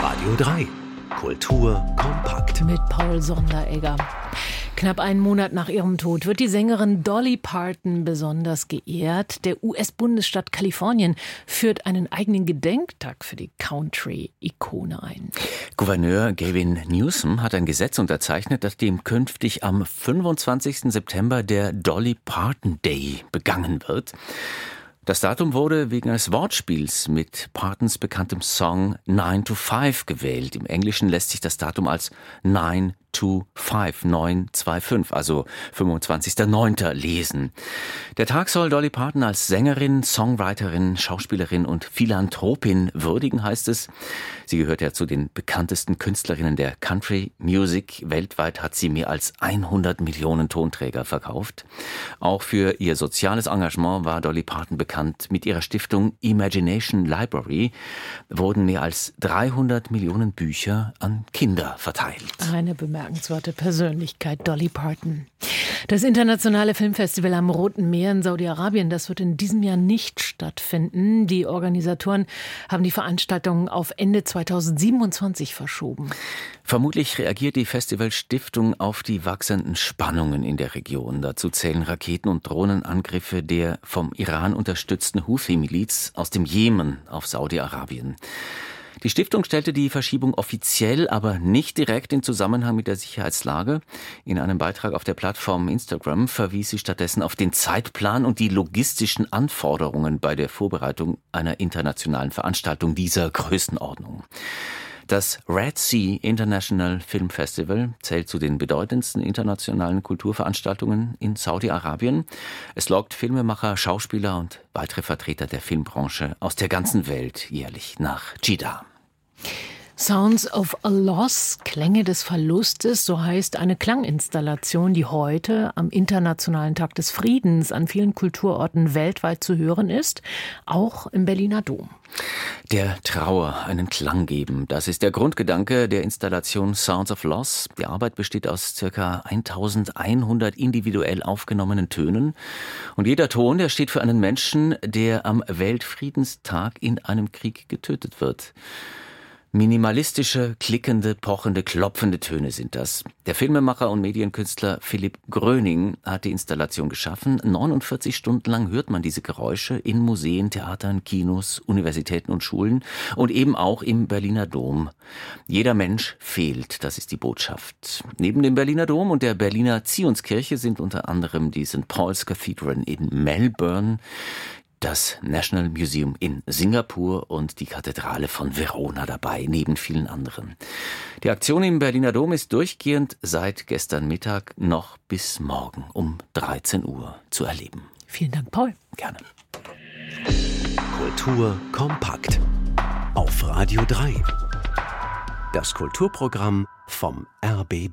Radio 3. Kultur kompakt. Mit Paul Sonderegger. Knapp einen Monat nach ihrem Tod wird die Sängerin Dolly Parton besonders geehrt. Der US-Bundesstaat Kalifornien führt einen eigenen Gedenktag für die Country-Ikone ein. Gouverneur Gavin Newsom hat ein Gesetz unterzeichnet, das dem künftig am 25. September der Dolly Parton Day begangen wird. Das Datum wurde wegen eines Wortspiels mit Partons bekanntem Song 9 to 5 gewählt. Im Englischen lässt sich das Datum als 925, also 25.09. lesen. Der Tag soll Dolly Parton als Sängerin, Songwriterin, Schauspielerin und Philanthropin würdigen, heißt es. Sie gehört ja zu den bekanntesten Künstlerinnen der Country Music. Weltweit hat sie mehr als 100 Millionen Tonträger verkauft. Auch für ihr soziales Engagement war Dolly Parton bekannt. Mit ihrer Stiftung Imagination Library wurden mehr als 300 Millionen Bücher an Kinder verteilt. Eine bemerkenswerte Persönlichkeit, Dolly Parton. Das internationale Filmfestival am Roten Meer in Saudi-Arabien, das wird in diesem Jahr nicht stattfinden. Die Organisatoren haben die Veranstaltung auf Ende 2027 verschoben. Vermutlich reagiert die Festivalstiftung auf die wachsenden Spannungen in der Region. Dazu zählen Raketen- und Drohnenangriffe der vom Iran unterstützten Houthi-Miliz aus dem Jemen auf Saudi-Arabien. Die Stiftung stellte die Verschiebung offiziell, aber nicht direkt in Zusammenhang mit der Sicherheitslage. In einem Beitrag auf der Plattform Instagram verwies sie stattdessen auf den Zeitplan und die logistischen Anforderungen bei der Vorbereitung einer internationalen Veranstaltung dieser Größenordnung. Das Red Sea International Film Festival zählt zu den bedeutendsten internationalen Kulturveranstaltungen in Saudi-Arabien. Es lockt Filmemacher, Schauspieler und weitere Vertreter der Filmbranche aus der ganzen Welt jährlich nach Jeddah. Sounds of a Loss, Klänge des Verlustes, so heißt eine Klanginstallation, die heute am Internationalen Tag des Friedens an vielen Kulturorten weltweit zu hören ist, auch im Berliner Dom. Der Trauer einen Klang geben, das ist der Grundgedanke der Installation Sounds of Loss. Die Arbeit besteht aus ca. 1100 individuell aufgenommenen Tönen. Und jeder Ton, der steht für einen Menschen, der am Weltfriedenstag in einem Krieg getötet wird. Minimalistische, klickende, pochende, klopfende Töne sind das. Der Filmemacher und Medienkünstler Philipp Gröning hat die Installation geschaffen. 49 Stunden lang hört man diese Geräusche in Museen, Theatern, Kinos, Universitäten und Schulen und eben auch im Berliner Dom. Jeder Mensch fehlt, das ist die Botschaft. Neben dem Berliner Dom und der Berliner Zionskirche sind unter anderem die St. Paul's Cathedral in Melbourne, das National Museum in Singapur und die Kathedrale von Verona dabei, neben vielen anderen. Die Aktion im Berliner Dom ist durchgehend seit gestern Mittag noch bis morgen um 13 Uhr zu erleben. Vielen Dank, Paul. Gerne. Kultur kompakt. Auf Radio 3. Das Kulturprogramm vom RBB.